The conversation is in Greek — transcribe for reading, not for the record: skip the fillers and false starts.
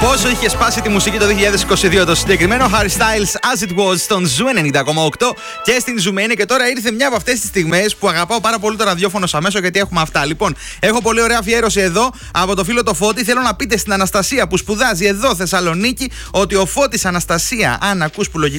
Πόσο είχε σπάσει τη μουσική το 2022 το συγκεκριμένο Harry Styles As It Was στον Ζου 90,8 και στην Ζουμέ είναι. Και τώρα ήρθε μια από αυτές τις στιγμές που αγαπάω πάρα πολύ το ραδιόφωνο σαν μέσο, γιατί έχουμε αυτά. Λοιπόν, έχω πολύ ωραία αφιέρωση εδώ από το φίλο το Φώτη. Θέλω να πείτε στην Αναστασία που σπουδάζει εδώ Θεσσαλονίκη ότι ο Φώτης, Αναστασία, αν ακούς που λογικά